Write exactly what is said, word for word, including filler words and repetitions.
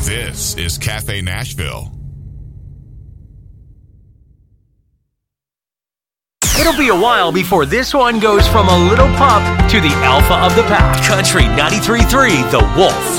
This is Cafe Nashville. It'll be a while before this one goes from a little pup to the alpha of the pack. Country ninety-three point three, The Wolf.